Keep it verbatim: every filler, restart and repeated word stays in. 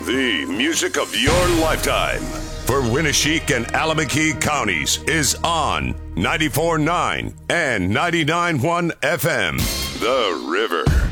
The music of your lifetime for Winneshiek and Alameda counties is on ninety-four point nine and ninety-nine point one F M. The River.